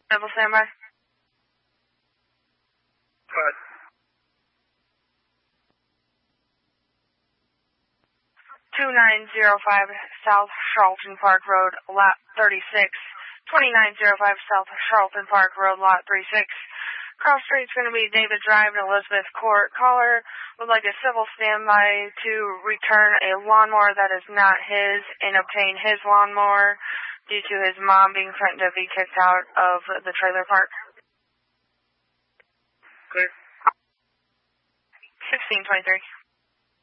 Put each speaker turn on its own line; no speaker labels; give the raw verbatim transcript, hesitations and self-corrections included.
Double standby.
Good.
two nine zero five South Charlton Park Road, lot thirty-six. twenty-nine oh five South Charlton Park Road, lot thirty-six. Cross street's going to be David Drive and Elizabeth Court. Caller would like a civil standby to return a lawnmower that is not his and obtain his lawnmower due to his mom being threatened to be kicked out of the trailer park.
Clear.
sixteen twenty-three.